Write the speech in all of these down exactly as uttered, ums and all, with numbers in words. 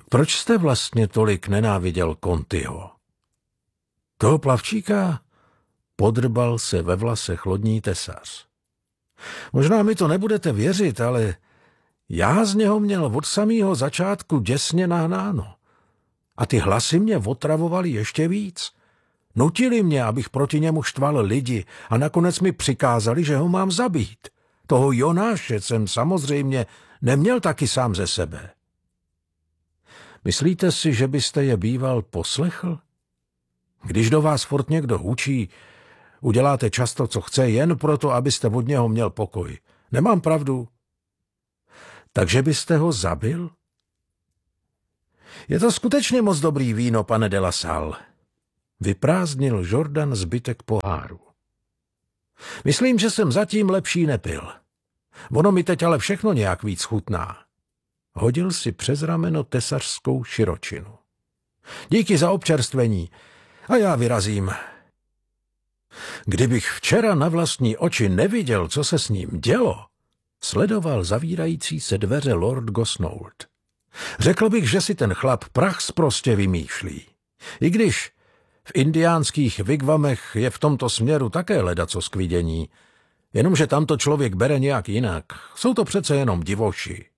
Proč jste vlastně tolik nenáviděl Contiho? Toho plavčíka? Podrbal se ve vlasech lodní tesař. Možná mi to nebudete věřit, ale já z něho měl od samého začátku děsně nahnáno. A ty hlasy mě otravovaly ještě víc. Nutili mě, abych proti němu štval lidi a nakonec mi přikázali, že ho mám zabít. Toho Jonáše jsem samozřejmě neměl taky sám ze sebe. Myslíte si, že byste je býval poslechl? Když do vás furt někdo hučí, uděláte často, co chce, jen proto, abyste od něho měl pokoj. Nemám pravdu. Takže byste ho zabil? Je to skutečně moc dobrý víno, pane de la Salle. Vyprázdnil Jordan zbytek poháru. Myslím, že jsem zatím lepší nepil. Ono mi teď ale všechno nějak víc chutná. Hodil si přes rameno tesařskou širočinu. Díky za občerstvení. A já vyrazím. Kdybych včera na vlastní oči neviděl, co se s ním dělo, sledoval zavírající se dveře Lord Gosnold. Řekl bych, že si ten chlap prach sprostě vymýšlí. I když v indiánských wigwamech je v tomto směru také ledacos k vidění, jenomže tamto člověk bere nějak jinak. Jsou to přece jenom divoši.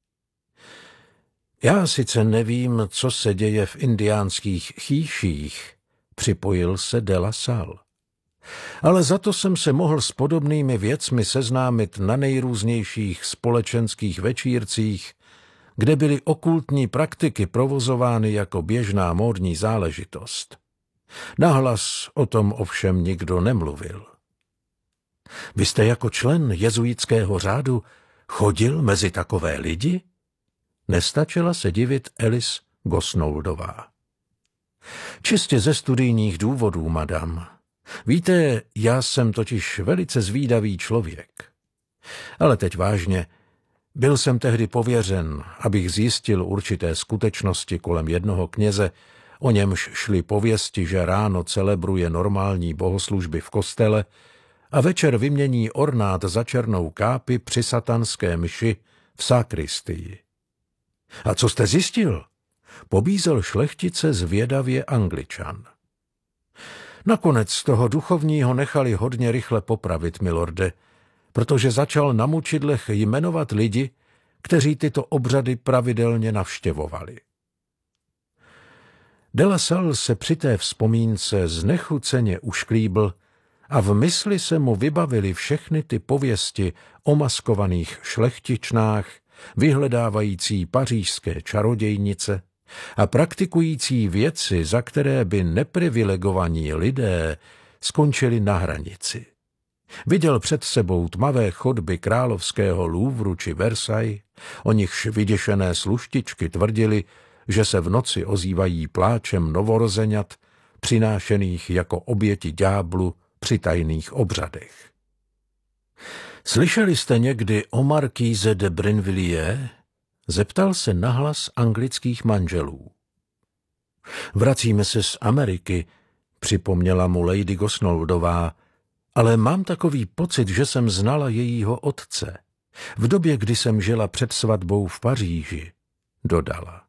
Já sice nevím, co se děje v indiánských chýších, připojil se de la Salle. Ale za to jsem se mohl s podobnými věcmi seznámit na nejrůznějších společenských večírcích, kde byly okultní praktiky provozovány jako běžná módní záležitost. Nahlas o tom ovšem nikdo nemluvil. Vy jste jako člen jezuitského řádu chodil mezi takové lidi? Nestačila se divit Alice Gosnoldová. Čistě ze studijních důvodů, madam. Víte, já jsem totiž velice zvídavý člověk. Ale teď vážně, byl jsem tehdy pověřen, abych zjistil určité skutečnosti kolem jednoho kněze, o němž šly pověsti, že ráno celebruje normální bohoslužby v kostele a večer vymění ornát za černou kápi při satanské mši v sakristii. A co jste zjistil? Pobízel šlechtice zvědavě Angličan. Nakonec toho duchovního nechali hodně rychle popravit, milorde, protože začal na mučidlech jmenovat lidi, kteří tyto obřady pravidelně navštěvovali. De la Salle se při té vzpomínce znechuceně ušklíbl a v mysli se mu vybavily všechny ty pověsti o maskovaných šlechtičnách, vyhledávající pařížské čarodějnice a praktikující věci, za které by neprivilegovaní lidé skončili na hranici. Viděl před sebou tmavé chodby královského Louvru či Versailles, o nichž vyděšené sluštičky tvrdili, že se v noci ozývají pláčem novorozeňat, přinášených jako oběti ďáblu při tajných obřadech. Slyšeli jste někdy o markýze de Brinvilliers? Zeptal se nahlas anglických manželů. Vracíme se z Ameriky, připomněla mu Lady Gosnoldová, ale mám takový pocit, že jsem znala jejího otce. V době, kdy jsem žila před svatbou v Paříži, dodala.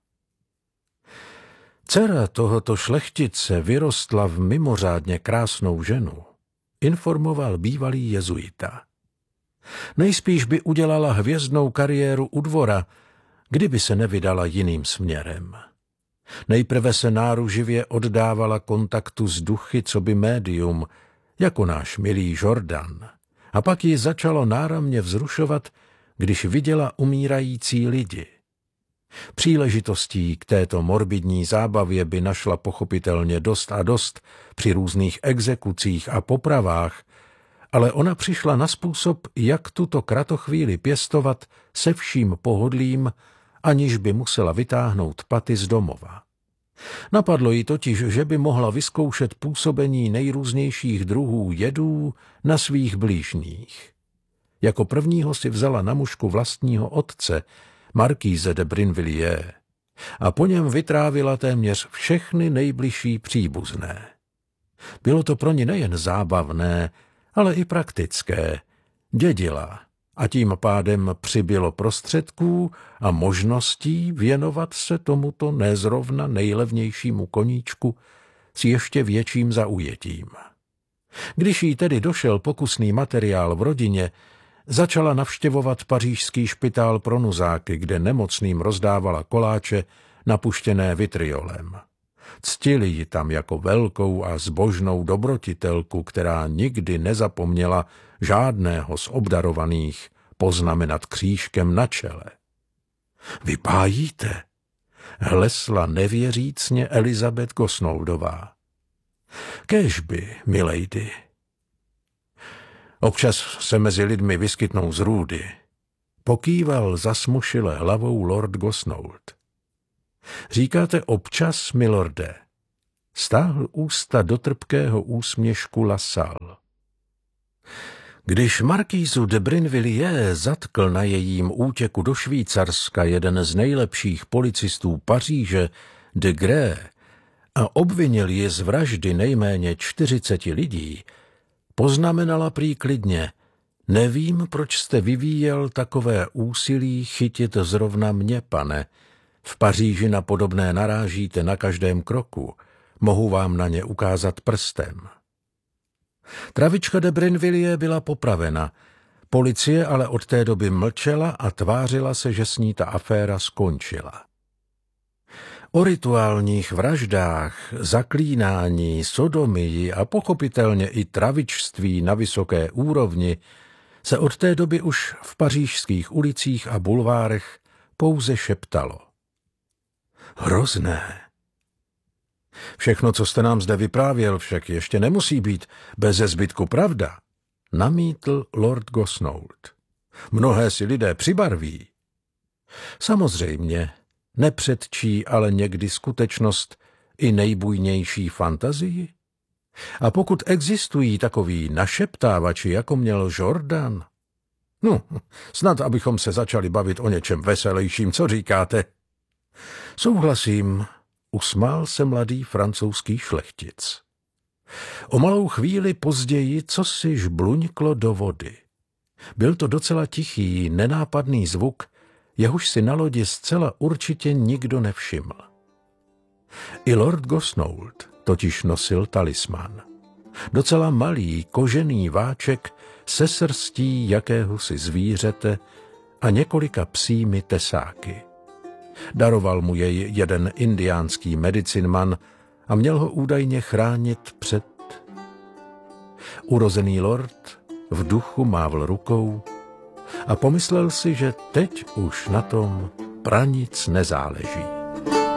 Dcera tohoto šlechtice vyrostla v mimořádně krásnou ženu, informoval bývalý jezuita. Nejspíš by udělala hvězdnou kariéru u dvora, kdyby se nevydala jiným směrem. Nejprve se náruživě oddávala kontaktu s duchy coby médium, jako náš milý Jordan, a pak ji začalo náramně vzrušovat, když viděla umírající lidi. Příležitostí k této morbidní zábavě by našla pochopitelně dost a dost při různých exekucích a popravách, ale ona přišla na způsob, jak tuto kratochvíli pěstovat se vším pohodlím, aniž by musela vytáhnout paty z domova. Napadlo jí totiž, že by mohla vyzkoušet působení nejrůznějších druhů jedů na svých blížních. Jako prvního si vzala na mužku vlastního otce, markýze de Brinvilliers, a po něm vytrávila téměř všechny nejbližší příbuzné. Bylo to pro ní nejen zábavné, ale i praktické. Dědila, a tím pádem přibylo prostředků a možností věnovat se tomuto nezrovna nejlevnějšímu koníčku s ještě větším zaujetím. Když jí tedy došel pokusný materiál v rodině, začala navštěvovat pařížský špitál pro nuzáky, kde nemocným rozdávala koláče napuštěné vitriolem. Ctili ji tam jako velkou a zbožnou dobrotitelku, která nikdy nezapomněla žádného z obdarovaných poznamenat křížkem na čele. Vy pájíte, hlesla nevěřícně Elizabeth Gosnoldová. Kéžby, milady. Občas se mezi lidmi vyskytnou zrůdy. Pokýval zasmušile hlavou lord Gosnold. Říkáte občas, milorde. Stáhl ústa do trpkého úsměšku LaSalle. Když markýzu de Brinvilliers zatkl na jejím útěku do Švýcarska jeden z nejlepších policistů Paříže, de Grey, a obvinil ji z vraždy nejméně čtyřiceti lidí, poznamenala prý klidně: nevím, proč jste vyvíjel takové úsilí chytit zrovna mě, pane. V Paříži na podobné narážíte na každém kroku. Mohu vám na ně ukázat prstem. Travička de Brinvilliers byla popravena. Policie ale od té doby mlčela a tvářila se, že s ní ta aféra skončila. O rituálních vraždách, zaklínání, sodomii a pochopitelně i travičství na vysoké úrovni se od té doby už v pařížských ulicích a bulvárech pouze šeptalo. Hrozné. Všechno, co jste nám zde vyprávěl, však ještě nemusí být beze zbytku pravda, namítl lord Gosnold. Mnohé si lidé přibarví. Samozřejmě, nepředčí ale někdy skutečnost i nejbujnější fantazii? A pokud existují takoví našeptávači, jako měl Jordan? No, snad abychom se začali bavit o něčem veselějším, co říkáte? Souhlasím, usmál se mladý francouzský šlechtic. O malou chvíli později cosi žbluňklo do vody. Byl to docela tichý, nenápadný zvuk, jehož si na lodi zcela určitě nikdo nevšiml. I lord Gosnold totiž nosil talisman. Docela malý kožený váček se srstí jakéhosi zvířete a několika psími tesáky. Daroval mu jej jeden indiánský medicinman a měl ho údajně chránit před... Urozený lord v duchu mávl rukou a pomyslel si, že teď už na tom pranic nezáleží.